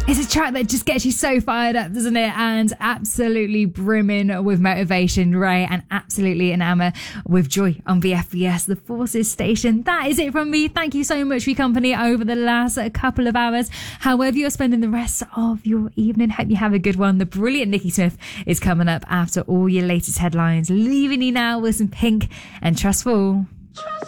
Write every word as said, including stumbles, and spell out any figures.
It's a track that just gets you so fired up, doesn't it? And absolutely brimming with motivation, Ray, and absolutely enamour with joy on V F V S, the Forces station. That is it from me. Thank you so much for your company over the last couple of hours. However you're spending the rest of your evening, hope you have a good one. The brilliant Nikki Smith is coming up after all your latest headlines. Leaving you now with some Pink and Trustful. Trust